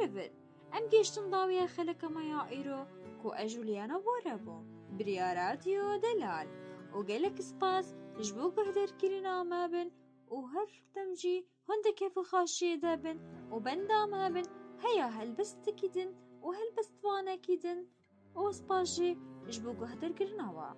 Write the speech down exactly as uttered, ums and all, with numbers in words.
ببر ام گشتن داویا خلق مایا ایرو کو اجولیانا بوربو برياراتيو دلال وقالك سباس جبو قهدر كرنا مابن وهر تمجي هند كيف خاشي دابن وبندا مابن هيا هلبست كيدن وهلبست وانا كيدن وسباشي جبو قهدر كرناوا